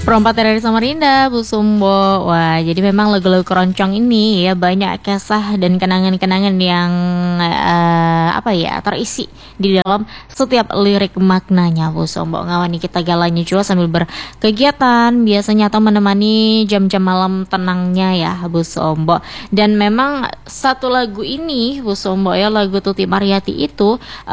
Perompak dari Samarinda, Bu Sumbo. Wah, jadi memang lagu-lagu keroncong ini ya banyak kisah dan kenangan-kenangan yang terisi di dalam setiap lirik maknanya, Bu Sumbo. Ngawani kita galanya juga sambil berkegiatan biasanya atau menemani jam-jam malam tenangnya ya, Bu Sumbo. Dan memang satu lagu ini, Bu Sumbo ya, lagu Tuti Mariyati itu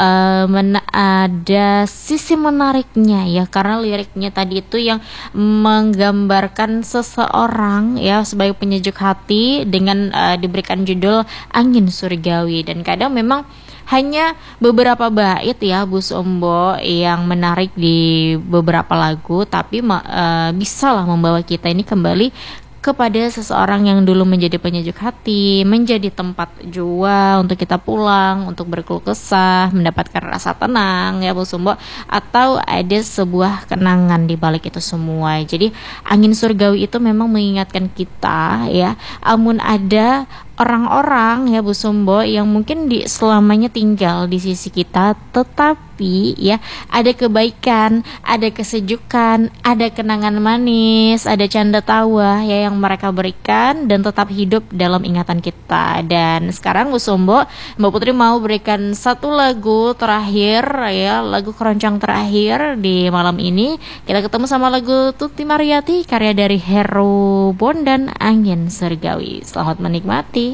ada sisi menariknya ya, karena liriknya tadi itu yang menggambarkan seseorang ya sebagai penyejuk hati dengan diberikan judul Angin Surgawi. Dan kadang memang hanya beberapa bait ya, Bu Sumbo, yang menarik di beberapa lagu, tapi bisalah membawa kita ini kembali kepada seseorang yang dulu menjadi penyejuk hati, menjadi tempat jua untuk kita pulang, untuk berkeluh kesah, mendapatkan rasa tenang ya, Bu Sumbo, atau ada sebuah kenangan di balik itu semua. Jadi Angin Surgawi itu memang mengingatkan kita ya, amun ada orang-orang ya, Bu Sumbo, yang mungkin selamanya tinggal di sisi kita, tetapi ya ada kebaikan, ada kesejukan, ada kenangan manis, ada canda tawa ya yang mereka berikan dan tetap hidup dalam ingatan kita. Dan sekarang, Bu Sumbo, Mbak Putri mau berikan satu lagu terakhir ya, lagu keroncong terakhir di malam ini. Kita ketemu sama lagu Tuti Mariyati karya dari Heru Bondan, Angin Surgawi. Selamat menikmati.